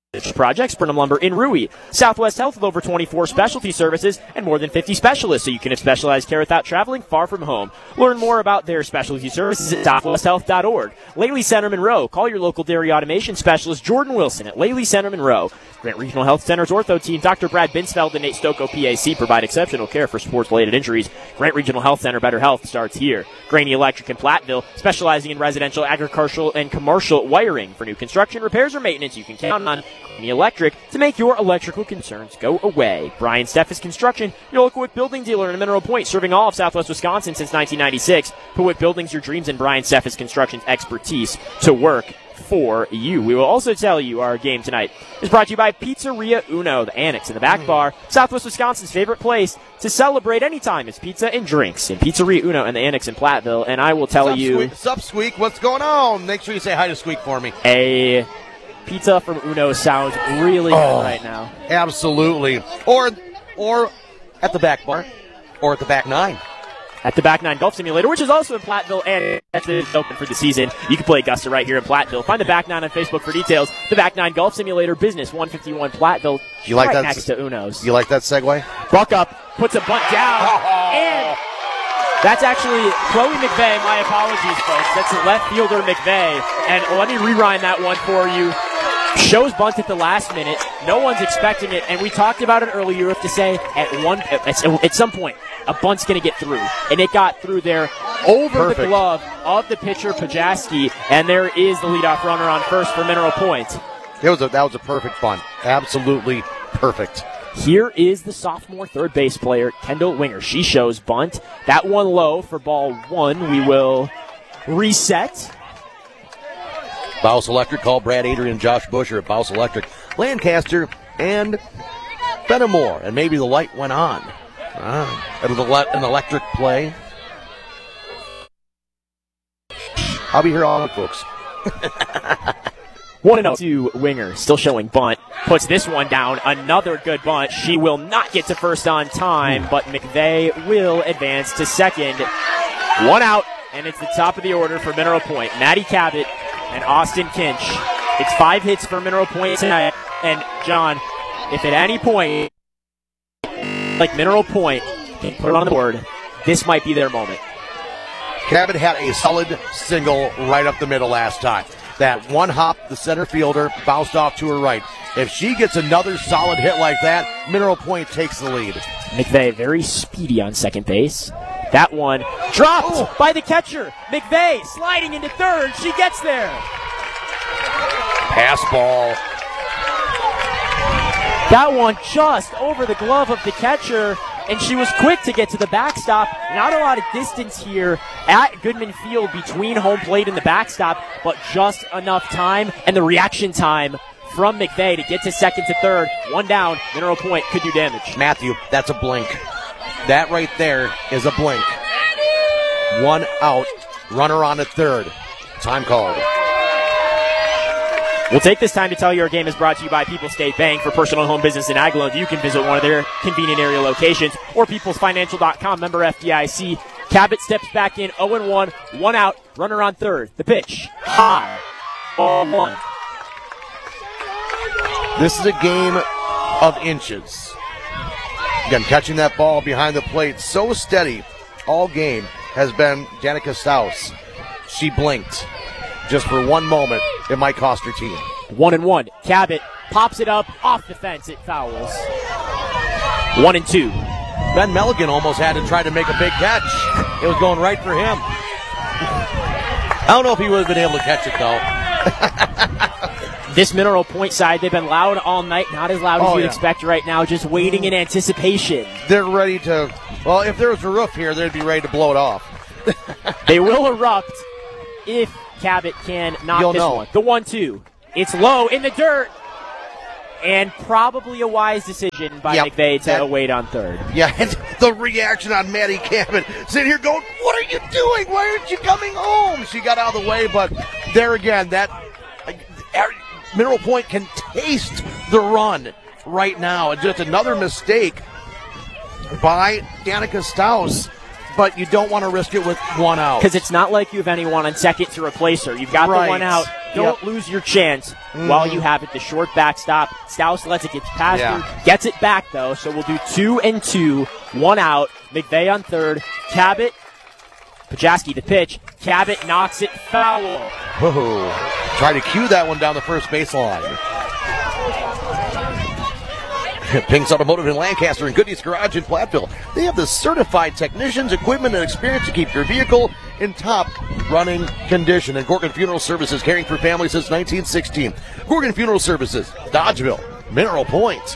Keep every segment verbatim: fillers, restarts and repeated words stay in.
Projects, Burnham Lumber in Rui. Southwest Health with over twenty-four specialty services and more than fifty specialists, so you can have specialized care without traveling far from home. Learn more about their specialty services at southwest health dot org. Laley Center Monroe. Call your local dairy automation specialist, Jordan Wilson, at Laley Center Monroe. Grant Regional Health Center's ortho team, Doctor Brad Binsfeld and Nate Stocco, P A C, provide exceptional care for sports-related injuries. Grant Regional Health Center, better health starts here. Graney Electric in Platteville, specializing in residential, agricultural, and commercial wiring. For new construction, repairs, or maintenance, you can count on Graney Electric to make your electrical concerns go away. Brian Steffes Construction, your local Wick building dealer in Mineral Point, serving all of Southwest Wisconsin since nineteen ninety-six. Put Wick Buildings, your dreams, and Brian Steffes Construction's expertise to work for you. We will also tell you our game tonight is brought to you by Pizzeria Uno, the Annex in the back bar, Southwest Wisconsin's favorite place to celebrate anytime is pizza and drinks in Pizzeria Uno and the Annex in Platteville. And I will tell Sup, you, Squeak? Sup, Squeak? What's going on? Make sure you say hi to Squeak for me. A pizza from Uno sounds really oh, good right now. Absolutely. Or, or at the back bar, or at the back nine. At the Back Nine Golf Simulator, which is also in Platteville and it's open for the season. You can play Augusta right here in Platteville. Find the Back Nine on Facebook for details. The Back Nine Golf Simulator, Business one fifty-one Platteville, you like right that next to Uno's. You like that segue? Buck up, puts a bunt down, oh. and that's actually Chloe McVeigh. My apologies, folks. That's left fielder McVeigh. And let me rewind that one for you. Shows bunt at the last minute. No one's expecting it, and we talked about it earlier. You have to say at one at, at some point a bunt's going to get through, and it got through there over Perfect. the glove of the pitcher Pajaski, and there is the leadoff runner on first for Mineral Point. It was a, that was a perfect bunt, absolutely perfect. Here is the sophomore third base player Kendall Winger. She shows bunt. That one low for ball one. We will reset. Bouse Electric, call Brad Adrian, Josh Busher at Bouse Electric, Lancaster, and Fenimore. And maybe the light went on. Ah, it was an electric play. I'll be here all week, folks. one and oh to Winger, still showing bunt. Puts this one down. Another good bunt. She will not get to first on time, but McVeigh will advance to second. One out, and it's the top of the order for Mineral Point. Maddie Cabot and Austin Kinch. It's five hits for Mineral Point tonight. And, John, if at any point, like Mineral Point, can put it on the board, this might be their moment. Cabot had a solid single right up the middle last time. That one hop, the center fielder, bounced off to her right. If she gets another solid hit like that, Mineral Point takes the lead. McVeigh very speedy on second base. That one dropped oh. by the catcher. McVeigh sliding into third. She gets there. Pass ball. That one just over the glove of the catcher, and she was quick to get to the backstop. Not a lot of distance here at Goodman Field between home plate and the backstop, but just enough time, and the reaction time from McVeigh to get to second to third. One down, Mineral Point could do damage. Matthew, that's a blink. That right there is a blink. One out, runner on at third. Time called. We'll take this time to tell you our game is brought to you by People's State Bank. For personal home business and ag loans, you can visit one of their convenient area locations or peoples financial dot com, member F D I C. Cabot steps back in, oh and one, one out, runner on third. The pitch, high, ball one. This is a game of inches. Again, catching that ball behind the plate so steady all game has been Danica Staus. She blinked. Just for one moment, it might cost her team. One and one. Cabot pops it up off the fence. It fouls. One and two. Ben Milligan almost had to try to make a big catch. It was going right for him. I don't know if he would have been able to catch it, though. This Mineral Point side, they've been loud all night. Not as loud as oh, you'd yeah. expect right now, just waiting in anticipation. They're ready to, well, if there was a roof here, they'd be ready to blow it off. They will erupt if Cabot can knock You'll this know. one. The one two. It's low in the dirt. And probably a wise decision by yep, McVeigh to that, wait on third. Yeah, and the reaction on Maddie Cabot sitting here going, what are you doing? Why aren't you coming home? She got out of the way, but there again, that Mineral Point can taste the run right now. And just another mistake by Danica Staus. But you don't want to risk it with one out. Because it's not like you have anyone on second to replace her. You've got right. the one out. Don't Yep. lose your chance mm-hmm. while you have it. The short backstop. Stous lets it get past yeah. her. Gets it back, though, so we'll do two and two. One out. McVeigh on third. Cabot. Pajaski to pitch. Cabot knocks it foul. Oh, try to cue that one down the first baseline. Pink's Automotive in Lancaster and Goodies Garage in Platteville. They have the certified technicians, equipment, and experience to keep your vehicle in top running condition. And Gorgon Funeral Services, caring for families since nineteen sixteen. Gorgon Funeral Services, Dodgeville, Mineral Point.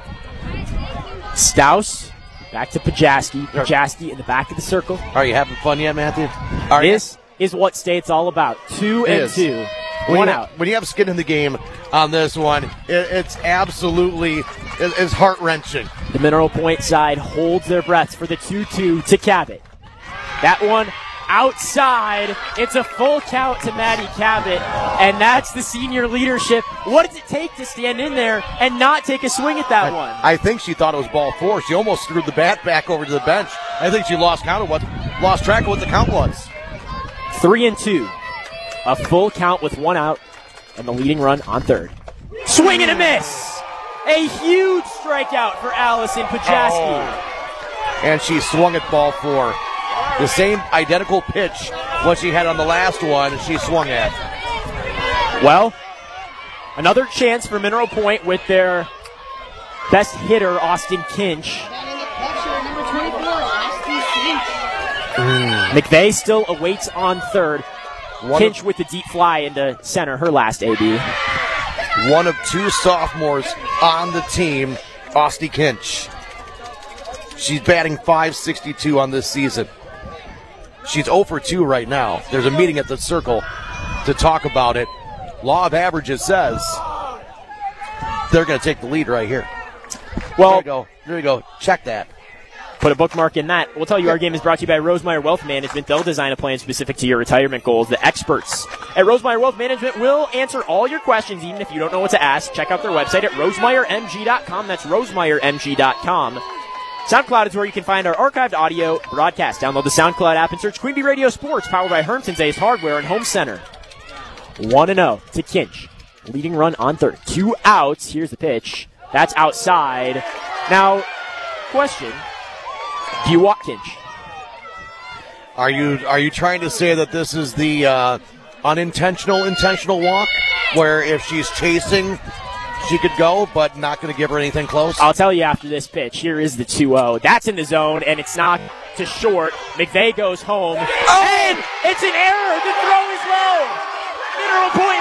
Stous, back to Pajaski. Pajaski in the back of the circle. Are you having fun yet, Matthew? Are this you? is what state's all about. Two it and is. two. When One you, out. When you have skin in the game on this one, it, it's absolutely it, it's heart-wrenching. The Mineral Point side holds their breaths for the two two to Cabot. That one outside. It's a full count to Maddie Cabot, and that's the senior leadership. What does it take to stand in there and not take a swing at that I, one? I think she thought it was ball four. She almost threw the bat back over to the bench. I think she lost count of what, lost track of what the count was. Three and two. A full count with one out, and the leading run on third. Swing and a miss! A huge strikeout for Allison Pajaski. Oh. And she swung at ball four. The same identical pitch what she had on the last one she swung at. Well, another chance for Mineral Point with their best hitter, Austin Kinch. Mm. McVeigh still awaits on third. One Kinch of, with the deep fly into center, her last A B. One of two sophomores on the team, Austin Kinch. She's batting five sixty-two on this season. She's oh for two right now. There's a meeting at the circle to talk about it. Law of averages says they're going to take the lead right here. Well, there we go. There we go. Check that. Put a bookmark in that. We'll tell you our game is brought to you by Rosemeyer Wealth Management. They'll design a plan specific to your retirement goals. The experts at Rosemeyer Wealth Management will answer all your questions, even if you don't know what to ask. Check out their website at rosemeyer m g dot com. That's rosemeyer m g dot com. SoundCloud is where you can find our archived audio broadcast. Download the SoundCloud app and search Queen Bee Radio Sports, powered by Hermson's Ace Hardware and Home Center. one and oh to Kinch. Leading run on third. Two outs. Here's the pitch. That's outside. Now, question. Do you walk Kinch? Are you are you trying to say that this is the uh, unintentional intentional walk, where if she's chasing, she could go, but not going to give her anything close? I'll tell you after this pitch. Here is the two oh. That's in the zone, and it's knocked to short. McVeigh goes home. Oh! And it's an error. The throw is low. Mineral Point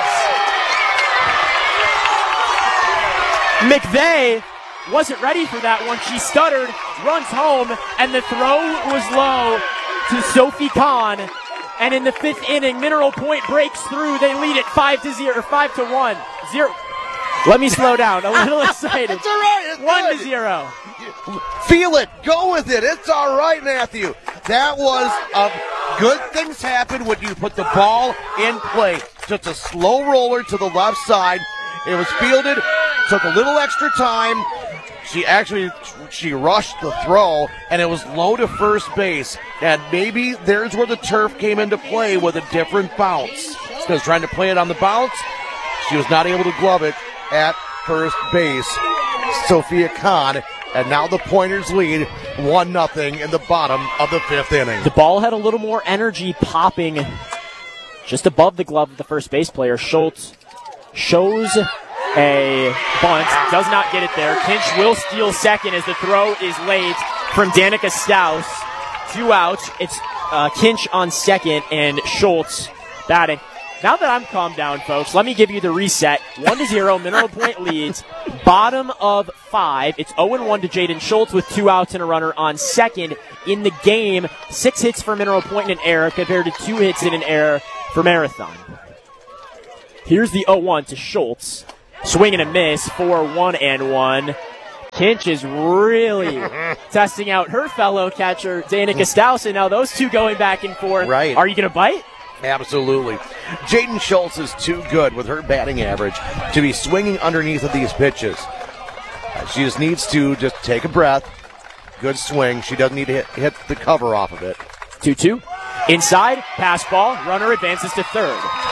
leads. McVeigh wasn't ready for that one. She stuttered, runs home, and the throw was low to Sophie Kahn. And in the fifth inning, Mineral Point breaks through. They lead it five to zero, or five to one. Zero. Let me slow down. A little excited. It's all right. It's one good. to zero. Feel it. Go with it. It's all right, Matthew. That was a good things happen when you put the ball in play. Just a slow roller to the left side. It was fielded. Took a little extra time. She actually, she rushed the throw, and it was low to first base. And maybe there's where the turf came into play with a different bounce. Because trying to play it on the bounce, she was not able to glove it at first base. Sophia Kahn, and now the Pointers lead one nothing in the bottom of the fifth inning. The ball had a little more energy popping just above the glove of the first base player. Schultz shows a bunt, does not get it there. Kinch will steal second as the throw is late from Danica Stous. Two outs. It's uh, Kinch on second and Schultz batting. Now that I'm calmed down, folks, let me give you the reset. One to zero, Mineral Point leads. Bottom of five. It's oh and one to Jaden Schultz with two outs and a runner on second in the game. Six hits for Mineral Point and an error compared to two hits and an error for Marathon. Here's the oh one to Schultz. Swing and a miss, four one and one. Kinch is really testing out her fellow catcher, Danica Stous, and now those two going back and forth. Right. Are you going to bite? Absolutely. Jaden Schultz is too good with her batting average to be swinging underneath of these pitches. Uh, she just needs to just take a breath. Good swing. She doesn't need to hit, hit the cover off of it. two two. Inside, pass ball. Runner advances to third.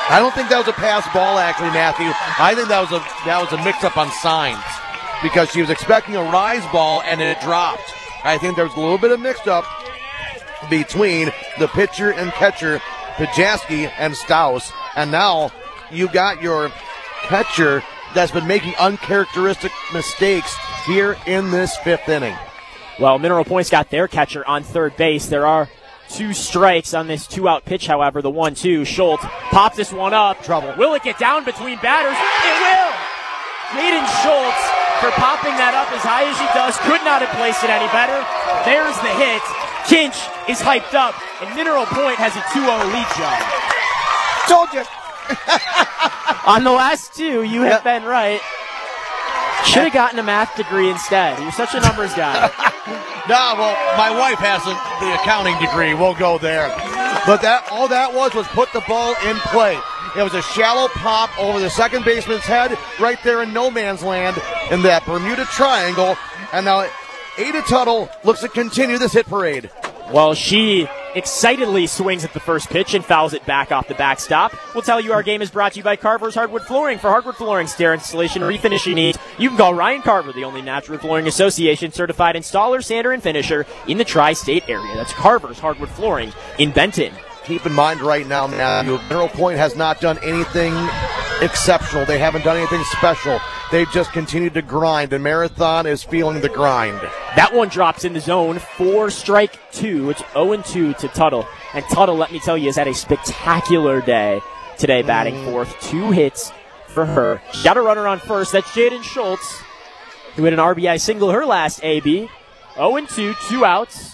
I don't think that was a pass ball, actually, Matthew. I think that was a that was a mix-up on signs because she was expecting a rise ball and it dropped. I think there was a little bit of mix-up between the pitcher and catcher, Pajaski and Staus, and now you got your catcher that's been making uncharacteristic mistakes here in this fifth inning. Well, Mineral Point's got their catcher on third base. There are two strikes on this two-out pitch, however. The one two, Schultz pops this one up. Trouble. Will it get down between batters? It will! Jaden Schultz, for popping that up as high as she does, could not have placed it any better. There's the hit. Kinch is hyped up, and Mineral Point has a two oh lead, John. Told you. On the last two, you have been right. Should have gotten a math degree instead. You're such a numbers guy. No, well, my wife has a, the accounting degree. We'll go there. But that all that was was put the ball in play. It was a shallow pop over the second baseman's head right there in no man's land in that Bermuda Triangle. And now Ada Tuttle looks to continue this hit parade. Well, she excitedly swings at the first pitch and fouls it back off the backstop. We'll tell you our game is brought to you by Carver's Hardwood Flooring. For hardwood flooring, stair installation, refinishing needs, you can call Ryan Carver, the only Natural Flooring Association certified installer, sander, and finisher in the tri-state area. That's Carver's Hardwood Flooring in Benton. Keep in mind right now, Matthew, Mineral Point has not done anything exceptional. They haven't done anything special. They've just continued to grind, and Marathon is feeling the grind. That one drops in the zone for strike two. It's oh and two to Tuttle. And Tuttle, let me tell you, has had a spectacular day today, batting mm. fourth. Two hits for her. She got a runner on first. That's Jaden Schultz, who had an R B I single her last A B. oh and two, two outs.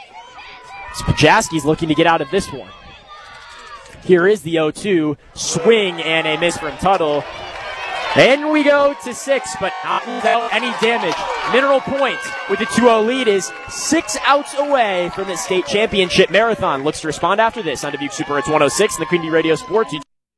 Pajaski's looking to get out of this one. Here is the oh two. Swing and a miss from Tuttle. And we go to six, but not without any damage. Mineral Point with the two oh lead is six outs away from the state championship. Marathon looks to respond after this on Dubuque Super Hits one oh six and the Queen Bee Radio Sports.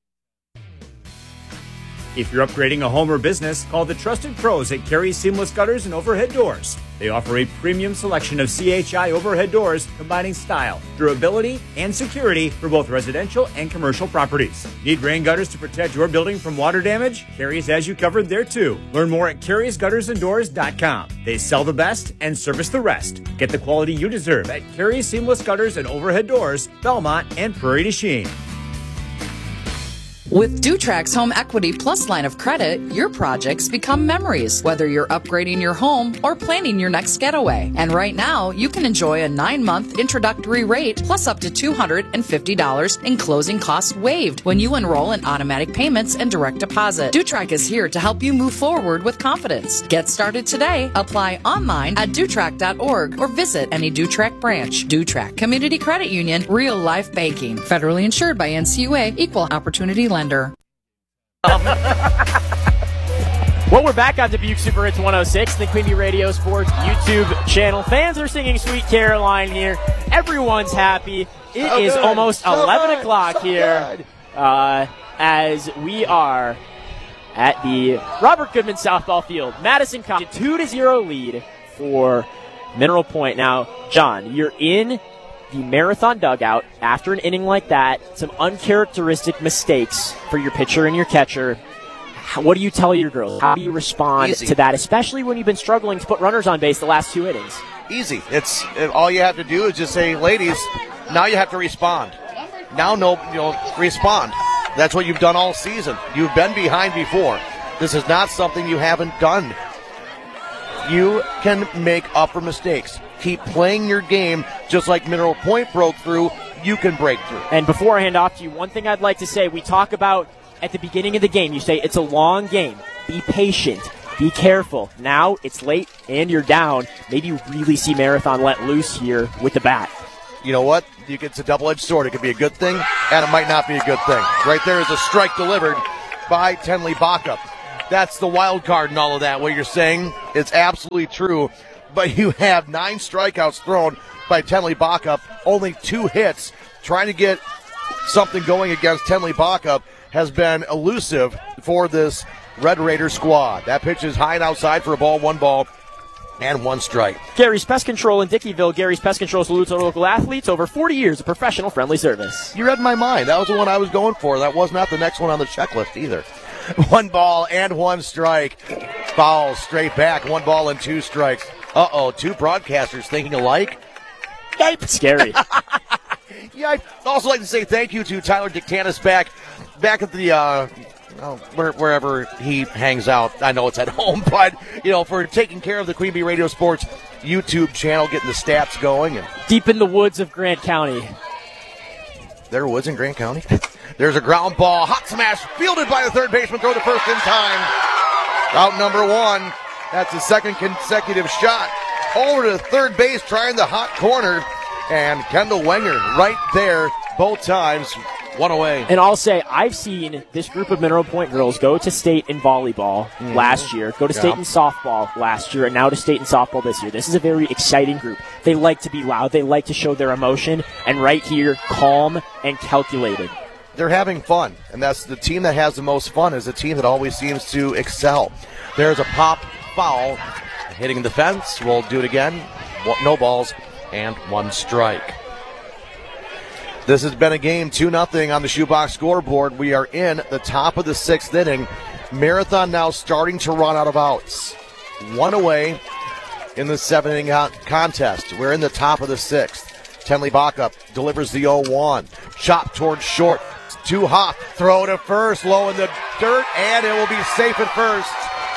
If you're upgrading a home or business, call the trusted pros at Carey's Seamless Gutters and Overhead Doors. They offer a premium selection of C H I overhead doors combining style, durability, and security for both residential and commercial properties. Need rain gutters to protect your building from water damage? Carey's has you covered there too. Learn more at Carey's Gutters and Doors dot com. They sell the best and service the rest. Get the quality you deserve at Carey's Seamless Gutters and Overhead Doors, Belmont, and Prairie du Chien. With Dutrax Home Equity Plus line of credit, your projects become memories, whether you're upgrading your home or planning your next getaway. And right now, you can enjoy a nine-month introductory rate plus up to two hundred fifty dollars in closing costs waived when you enroll in automatic payments and direct deposit. Dutrax is here to help you move forward with confidence. Get started today. Apply online at Dutrax dot org or visit any Dutrax branch. Dutrax Community Credit Union, real life banking. Federally insured by N C U A, Equal Opportunity Lender. Well, we're back on Dubuque Super Hits one oh six, the Queen Bee Radio Sports YouTube channel. Fans are singing Sweet Caroline here. Everyone's happy. It so is good. almost so eleven good. o'clock so here uh, as we are at the Robert Goodman softball field. Madison College, two to zero lead for Mineral Point. Now, John, you're in the Marathon dugout after an inning like that. Some uncharacteristic mistakes for your pitcher and your catcher. What do you tell your girls? How do you respond Easy. to that, especially when you've been struggling to put runners on base the last two innings? Easy. It's it, all you have to do is just say, ladies, now you have to respond. Now, no, you know, respond. That's what you've done all season. You've been behind before. This is not something you haven't done. You can make up for mistakes. Keep playing your game just like Mineral Point broke through. You can break through. And before I hand off to you, one thing I'd like to say, we talk about at the beginning of the game, you say it's a long game. Be patient. Be careful. Now it's late and you're down. Maybe you really see Marathon let loose here with the bat. You know what? You get, it's a double-edged sword. It could be a good thing, and it might not be a good thing. Right there is a strike delivered by Tenley Backup. That's the wild card and all of that. What you're saying is absolutely true. But you have nine strikeouts thrown by Tenley Backup, only two hits. Trying to get something going against Tenley Backup has been elusive for this Red Raider squad. That pitch is high and outside for a ball, one ball. and one strike. Gary's Pest Control in Dickeyville. Gary's Pest Control salutes our local athletes. Over forty years of professional friendly service. You read my mind. That was the one I was going for. That was not the next one on the checklist either. One ball and one strike. Foul straight back. One ball and two strikes. Uh-oh, two broadcasters thinking alike. Yipe. Scary. Yeah, I'd also like to say thank you to Tyler Dictanis back, back at the, uh, oh, where, wherever he hangs out. I know it's at home, but, you know, for taking care of the Queen Bee Radio Sports YouTube channel, getting the stats going. And deep in the woods of Grant County. There are woods in Grant County. There's a ground ball. Hot smash fielded by the third baseman. Throw to first in time. Out number one. That's the second consecutive shot. Over to third base, trying the hot corner. And Kendall Wenger right there both times. One away. And I'll say, I've seen this group of Mineral Point girls go to state in volleyball mm-hmm. last year, go to state yeah. in softball last year, and now to state in softball this year. This is a very exciting group. They like to be loud. They like to show their emotion. And right here, calm and calculated. They're having fun. And that's the team that has the most fun is the team that always seems to excel. There's a pop foul hitting the fence. We'll do it again. No balls and one strike. This has been a game, two nothing on the Shoebox scoreboard. We are in the top of the sixth inning. Marathon now starting to run out of outs. One away in the seven-inning contest. We're in the top of the sixth. Tenley Backup delivers the oh one. Chop towards short. Too hot. Throw to first. Low in the dirt, and it will be safe at first.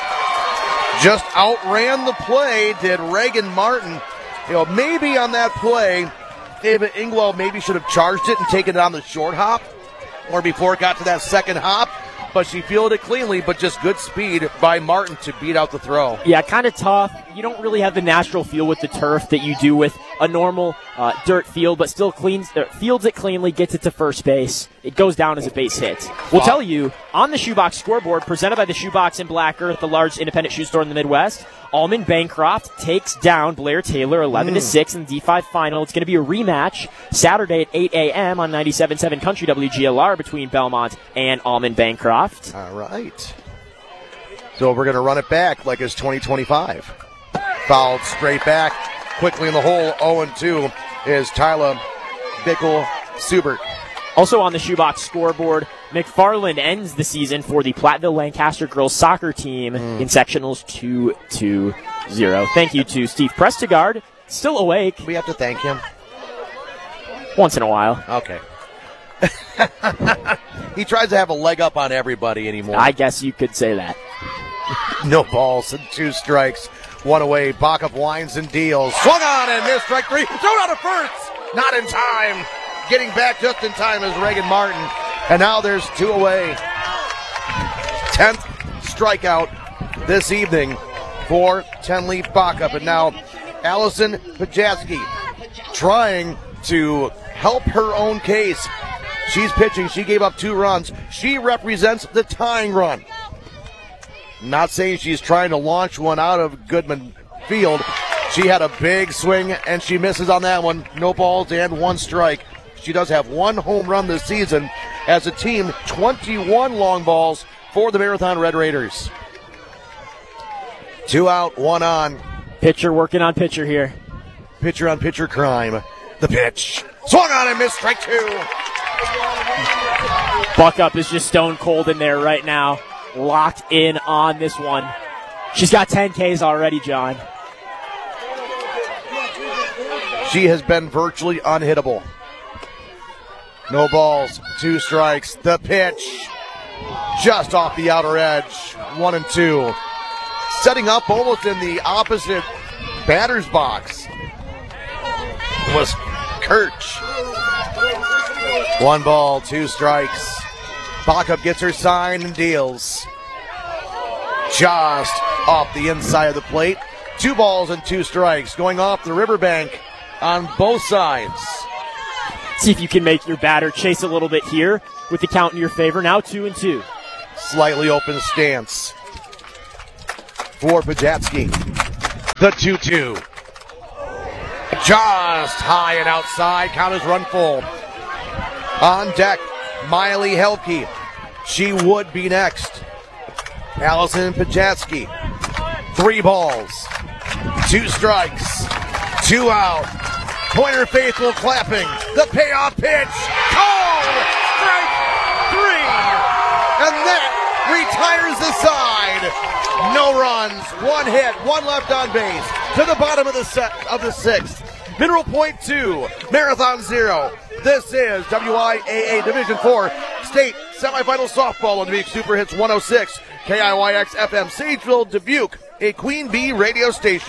Just outran the play, did Reagan Martin. You know, maybe on that play, David Ingwell maybe should have charged it and taken it on the short hop or before it got to that second hop, but she fielded it cleanly, but just good speed by Martin to beat out the throw. Yeah, kind of tough. You don't really have the natural feel with the turf that you do with a normal uh, dirt field, but still cleans, uh, fields it cleanly, gets it to first base. It goes down as a base hit. We'll wow. tell you, on the Shoebox scoreboard, presented by the Shoebox in Black Earth, the large independent shoe store in the Midwest, Allman Bancroft takes down Blair Taylor eleven to six in the D five final. It's going to be a rematch Saturday at eight a.m. on ninety-seven point seven Country W G L R between Belmont and Allman Bancroft. All right. So we're going to run it back like it's twenty twenty-five. Fouled straight back. Quickly in the hole, oh and two is Tyler Bickel-Subert. Also on the Shoebox scoreboard, McFarland ends the season for the Platteville Lancaster girls soccer team mm. in sectionals two to zero. Thank you to Steve Prestigard, still awake. We have to thank him. Once in a while. Okay. He tries to have a leg up on everybody anymore. I guess you could say that. No balls and two strikes. One away. Backup winds and deals. Swung on and missed. Strike three. Thrown out of first. Not in time. Getting back just in time is Reagan Martin. And now there's two away. Tenth strikeout this evening for Tenley Backup. And now Allison Pajatski trying to help her own case. She's pitching. She gave up two runs. She represents the tying run. Not saying she's trying to launch one out of Goodman Field. She had a big swing, and she misses on that one. No balls and one strike. She does have one home run this season. As a team, twenty-one long balls for the Marathon Red Raiders. Two out, one on. Pitcher working on pitcher here. Pitcher on pitcher crime. The pitch. Swung on and missed. Strike two. Buckup is just stone cold in there right now. Locked in on this one. She's got ten Ks already, John. She has been virtually unhittable. No balls, two strikes. The pitch just off the outer edge. One and two. Setting up almost in the opposite batter's box was Kirch. One ball, two strikes. Backup gets her sign and deals. Just off the inside of the plate. Two balls and two strikes going off the riverbank on both sides. See if you can make your batter chase a little bit here with the count in your favor. Now two and two. Slightly open stance for Pajatski. The two two. Just high and outside. Count is run full. On deck, Miley Helke. She would be next. Allison Pajatski. Three balls, Two strikes, two out. Pointer faithful clapping. The payoff pitch. Called. Strike three. And that retires the side. No runs, one hit, one left on base. To the bottom of the set of the sixth. Mineral Point two, Marathon zero. This is W I A A Division four State Semifinal Softball on Dubuque Super Hits one oh six. K I Y X F M Sageville, Dubuque, a Queen Bee radio station.